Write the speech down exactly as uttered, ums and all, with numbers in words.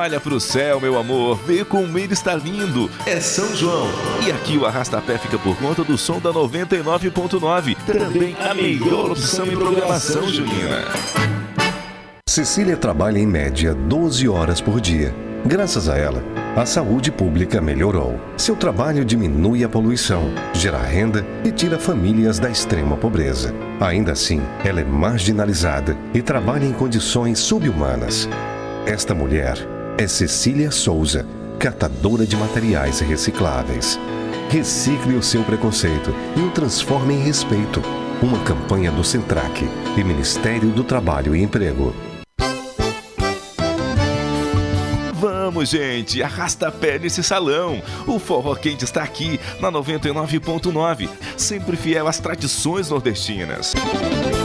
Olha pro céu, meu amor, vê como ele está lindo. É São João. E aqui o Arrasta-Pé fica por conta do som da noventa e nove ponto nove. Também a melhor opção em programação junina. Cecília trabalha em média doze horas por dia. Graças a ela, a saúde pública melhorou. Seu trabalho diminui a poluição, gera renda e tira famílias da extrema pobreza. Ainda assim, ela é marginalizada e trabalha em condições subhumanas. Esta mulher é Cecília Souza, catadora de materiais recicláveis. Recicle o seu preconceito e o transforme em respeito. Uma campanha do Centrac e Ministério do Trabalho e Emprego. Vamos, gente, arrasta-pé nesse salão. O Forró Quente está aqui na noventa e nove ponto nove, sempre fiel às tradições nordestinas.